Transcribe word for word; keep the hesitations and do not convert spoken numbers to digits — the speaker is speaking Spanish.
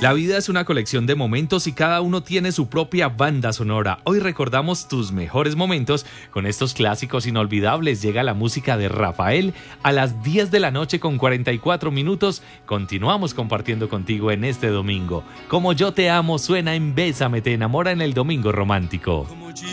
La vida es una colección de momentos y cada uno tiene su propia banda sonora. Hoy recordamos tus mejores momentos con estos clásicos inolvidables. Llega la música de Rafael a las diez de la noche con cuarenta y cuatro minutos. Continuamos compartiendo contigo en este domingo. Como yo te amo suena en Bésame, te enamora en el Domingo Romántico.